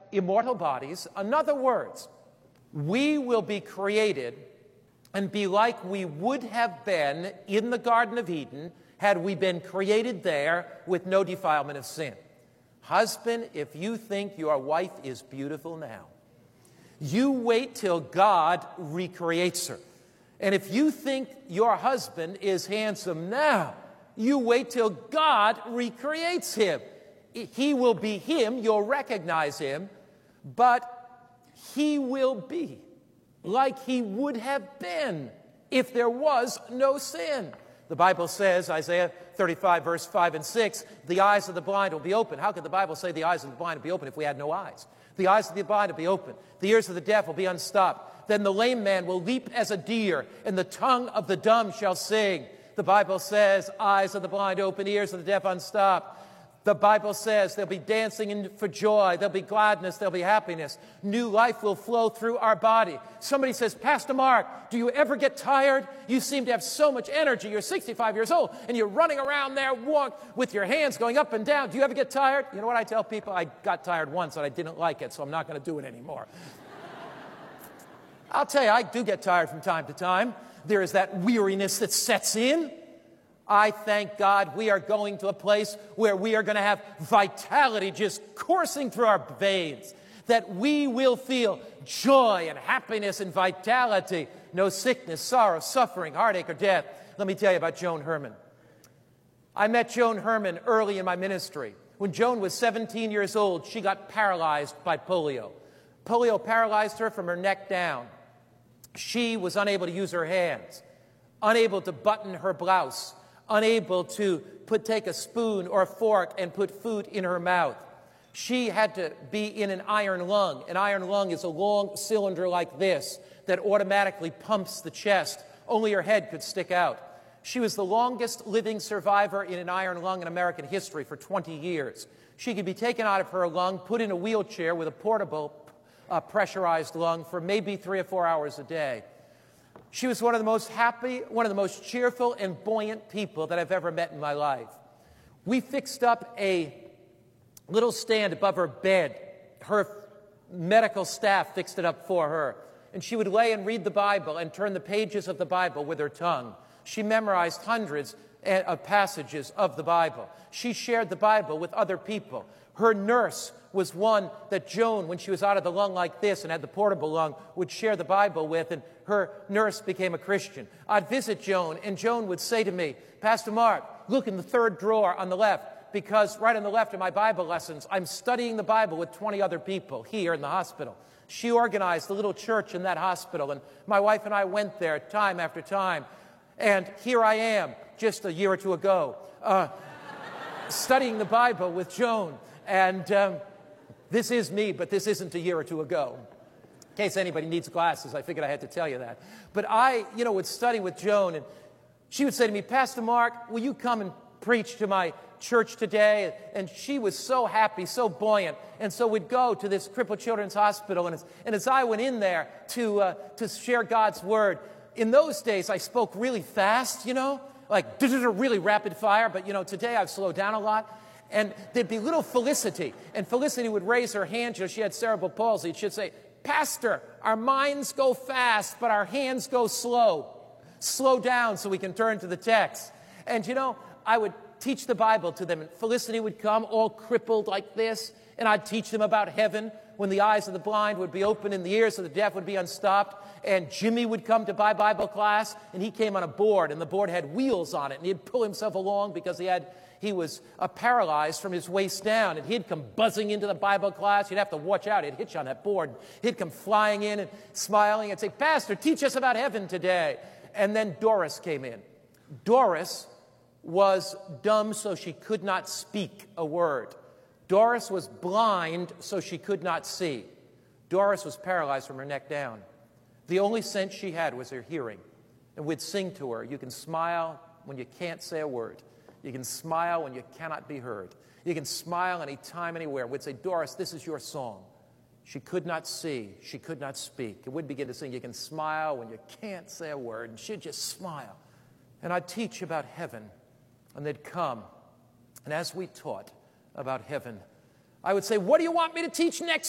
immortal bodies. In other words, we will be created and be like we would have been in the Garden of Eden had we been created there with no defilement of sin. Husband, if you think your wife is beautiful now, you wait till God recreates her. And if you think your husband is handsome now, you wait till God recreates him. He will be him, you'll recognize him, but he will be like he would have been if there was no sin. The Bible says, Isaiah 35, verse 5 and 6, the eyes of the blind will be open. How could the Bible say the eyes of the blind will be open if we had no eyes? The eyes of the blind will be open. The ears of the deaf will be unstopped. Then the lame man will leap as a deer, and the tongue of the dumb shall sing. The Bible says, eyes of the blind open, ears of the deaf unstopped. The Bible says there'll be dancing for joy, there'll be gladness, there'll be happiness. New life will flow through our body. Somebody says, Pastor Mark, do you ever get tired? You seem to have so much energy. You're 65 years old, and you're running around there with your hands going up and down. Do you ever get tired? You know what I tell people? I got tired once, and I didn't like it, so I'm not going to do it anymore. I'll tell you, I do get tired from time to time. There is that weariness that sets in. I thank God we are going to a place where we are going to have vitality just coursing through our veins, that we will feel joy and happiness and vitality, no sickness, sorrow, suffering, heartache, or death. Let me tell you about Joan Herman. I met Joan Herman early in my ministry. When Joan was 17 years old, she got paralyzed by polio. Polio paralyzed her from her neck down. She was unable to use her hands, unable to button her blouse, unable to take a spoon or a fork and put food in her mouth. She had to be in an iron lung. An iron lung is a long cylinder like this that automatically pumps the chest. Only her head could stick out. She was the longest living survivor in an iron lung in American history for 20 years. She could be taken out of her lung, put in a wheelchair with a portable pressurized lung for maybe 3 or 4 hours a day. She was one of the most happy, one of the most cheerful and buoyant people that I've ever met in my life. We fixed up a little stand above her bed. Her medical staff fixed it up for her. And she would lay and read the Bible and turn the pages of the Bible with her tongue. She memorized hundreds of passages of the Bible. She shared the Bible with other people. Her nurse was one that Joan, when she was out of the lung like this and had the portable lung, would share the Bible with, and her nurse became a Christian. I'd visit Joan, and Joan would say to me, Pastor Mark, look in the third drawer on the left, because right on the left of my Bible lessons, I'm studying the Bible with 20 other people here in the hospital. She organized a little church in that hospital, and my wife and I went there time after time. And here I am, just a year or two ago, studying the Bible with Joan. And this is me, but this isn't a year or two ago. In case anybody needs glasses, I figured I had to tell you that. But I, would study with Joan, and she would say to me, Pastor Mark, will you come and preach to my church today? And she was so happy, so buoyant. And so we'd go to this crippled children's hospital, and as I went in there to share God's word, in those days I spoke really fast, like really rapid fire, but today I've slowed down a lot. And there'd be little Felicity, and Felicity would raise her hand. She had cerebral palsy. She'd say, Pastor, our minds go fast, but our hands go slow. Slow down so we can turn to the text. And I would teach the Bible to them, and Felicity would come all crippled like this, and I'd teach them about heaven, when the eyes of the blind would be open and the ears of the deaf would be unstopped. And Jimmy would come to Bible class, and he came on a board, and the board had wheels on it, and he'd pull himself along because he was paralyzed from his waist down, and he'd come buzzing into the Bible class. You'd have to watch out. He'd hitch on that board. He'd come flying in and smiling and say, Pastor, teach us about heaven today. And then Doris came in. Doris was dumb, so she could not speak a word. Doris was blind, so she could not see. Doris was paralyzed from her neck down. The only sense she had was her hearing. And we'd sing to her, you can smile when you can't say a word. You can smile when you cannot be heard. You can smile anytime, anywhere. We'd say, Doris, this is your song. She could not see. She could not speak. And we'd begin to sing, you can smile when you can't say a word. And she'd just smile. And I'd teach about heaven. And they'd come. And as we taught about heaven, I would say, what do you want me to teach next